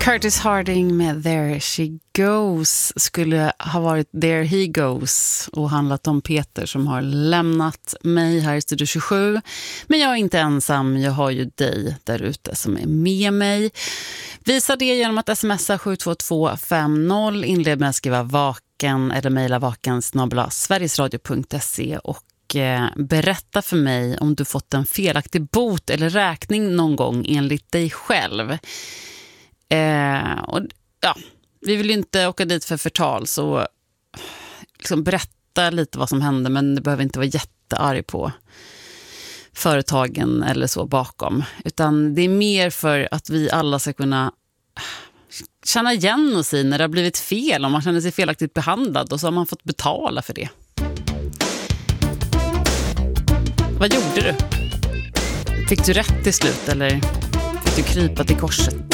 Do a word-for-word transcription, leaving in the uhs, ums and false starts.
Curtis Harding med There She Goes skulle ha varit There He Goes och handlat om Peter som har lämnat mig här i Studio tjugosju. Men jag är inte ensam, jag har ju dig där ute som är med mig. Visa det genom att smsa sju två två fem noll, inled med att skriva vaken eller mejla vaken snabel-a sverigesradio punkt se och eh, berätta för mig om du fått en felaktig bot eller räkning någon gång enligt dig själv. Eh, och ja, vi vill ju inte åka dit för förtal, så liksom berätta lite vad som hände, men det behöver inte vara jättearg på företagen eller så bakom, utan det är mer för att vi alla ska kunna känna igen oss i när det har blivit fel, om man känner sig felaktigt behandlad, och så har man fått betala för det. Vad gjorde du? Fick du rätt till slut eller fick du krypa till korset?